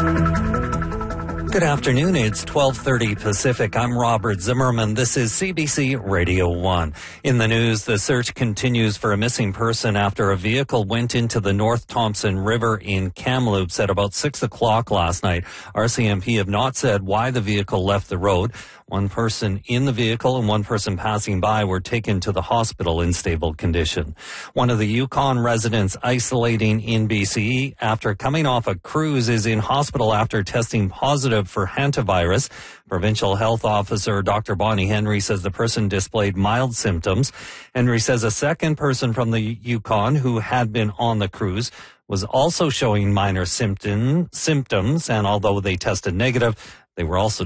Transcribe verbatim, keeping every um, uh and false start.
Good afternoon. It's twelve thirty Pacific. I'm Robert Zimmerman. This is C B C Radio one. In the news, the search continues for a missing person after a vehicle went into the North Thompson River in Kamloops at about six o'clock last night. R C M P have not said why the vehicle left the road. One person in the vehicle and one person passing by were taken to the hospital in stable condition. One of the Yukon residents isolating in B C after coming off a cruise is in hospital after testing positive for hantavirus. Provincial Health Officer Doctor Bonnie Henry says the person displayed mild symptoms. Henry says a second person from the Yukon who had been on the cruise was also showing minor symptom, symptoms, and although they tested negative, they were also